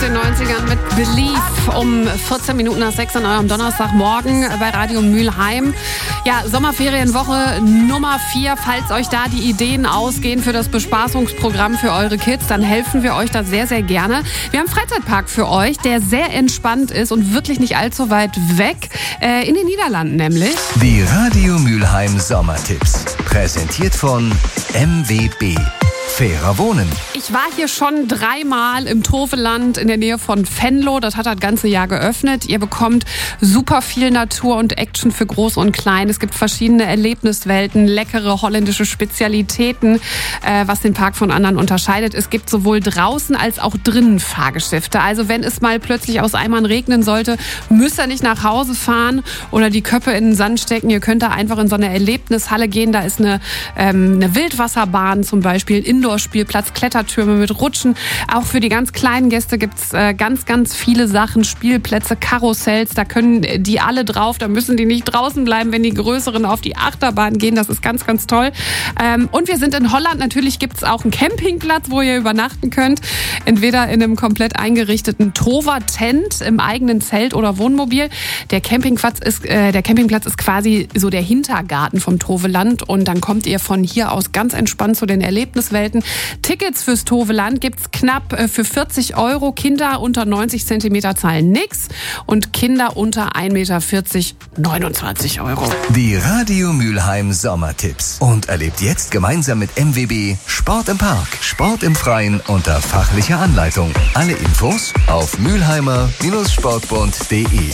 den 90ern mit Believe um 14 Minuten nach 6 an eurem Donnerstagmorgen bei Radio Mülheim. Ja, Sommerferienwoche Nummer 4. Falls euch da die Ideen ausgehen für das Bespaßungsprogramm für eure Kids, dann helfen wir euch da sehr, sehr gerne. Wir haben einen Freizeitpark für euch, der sehr entspannt ist und wirklich nicht allzu weit weg. In den Niederlanden nämlich. Die Radio Mülheim Sommertipps. Präsentiert von MWB. Fairer Wohnen. Ich war hier schon 3-mal im Toveland in der Nähe von Venlo. Das hat das ganze Jahr geöffnet. Ihr bekommt super viel Natur und Action für Groß und Klein. Es gibt verschiedene Erlebniswelten, leckere holländische Spezialitäten, was den Park von anderen unterscheidet. Es gibt sowohl draußen als auch drinnen Fahrgeschäfte. Also wenn es mal plötzlich aus Eimern regnen sollte, müsst ihr nicht nach Hause fahren oder die Köpfe in den Sand stecken. Ihr könnt da einfach in so eine Erlebnishalle gehen. Da ist eine Wildwasserbahn zum Beispiel, Indoor-Spielplatz, Klettertürme mit Rutschen. Auch für die ganz kleinen Gäste gibt's ganz, ganz viele Sachen, Spielplätze, Karussells. Da können die alle drauf. Da müssen die nicht draußen bleiben, wenn die Größeren auf die Achterbahn gehen. Das ist ganz, ganz toll. Und wir sind in Holland. Natürlich gibt's auch einen Campingplatz, wo ihr übernachten könnt. Entweder in einem komplett eingerichteten Tover-Tent im eigenen Zelt oder Wohnmobil. Der Campingplatz ist quasi so der Hintergarten vom Toveland. Und dann kommt ihr von hier aus ganz entspannt zu den Erlebniswelten. Tickets fürs Toveland gibt's knapp für 40 €. Kinder unter 90 cm zahlen nix und Kinder unter 1,40 Meter 29 €. Die Radio Mülheim Sommertipps. Und erlebt jetzt gemeinsam mit MWB Sport im Park, Sport im Freien unter fachlicher Anleitung. Alle Infos auf mülheimer-sportbund.de.